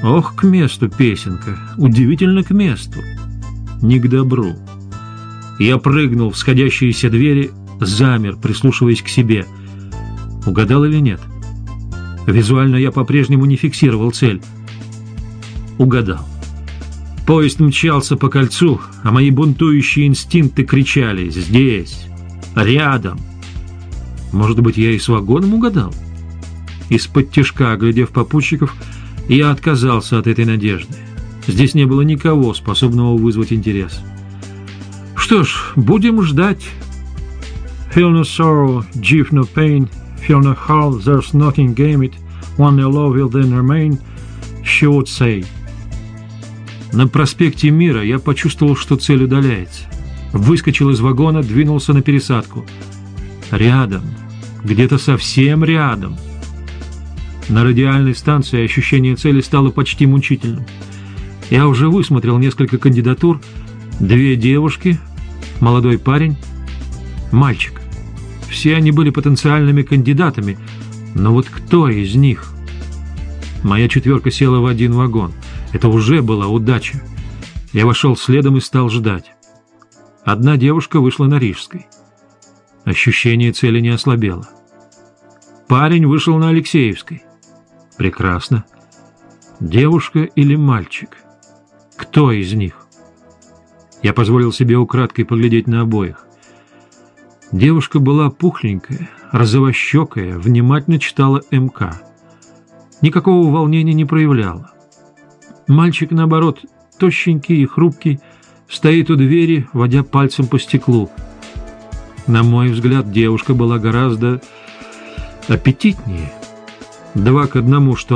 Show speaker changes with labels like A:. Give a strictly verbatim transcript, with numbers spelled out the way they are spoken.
A: Ох, к месту песенка, удивительно к месту. Не к добру. Я прыгнул в сходящиеся двери, замер, прислушиваясь к себе. Угадал или нет? Визуально я по-прежнему не фиксировал цель. Угадал. Поезд мчался по кольцу, а мои бунтующие инстинкты кричали «Здесь! Рядом!». Может быть, я и с вагоном угадал? Из-под тишка, оглядев попутчиков, я отказался от этой надежды. Здесь не было никого, способного вызвать интерес. Что ж, будем ждать. Feel no sorrow, give no pain, feel no heart, there's nothing game it, one your love will then remain, she would say. На проспекте Мира я почувствовал, что цель удаляется. Выскочил из вагона, двинулся на пересадку. Рядом, где-то совсем рядом. На радиальной станции ощущение цели стало почти мучительным. Я уже высмотрел несколько кандидатур. Две девушки, молодой парень, мальчик. Все они были потенциальными кандидатами, но вот кто из них? Моя четверка села в один вагон. Это уже была удача. Я вошел следом и стал ждать. Одна девушка вышла на Рижской. Ощущение цели не ослабело. Парень вышел на Алексеевской. Прекрасно. Девушка или мальчик? Кто из них? Я позволил себе украдкой поглядеть на обоих. Девушка была пухленькая, розовощекая, внимательно читала эм ка. Никакого волнения не проявляла. Мальчик, наоборот, тощенький и хрупкий, стоит у двери, водя пальцем по стеклу. На мой взгляд, девушка была гораздо аппетитнее. Два к одному, что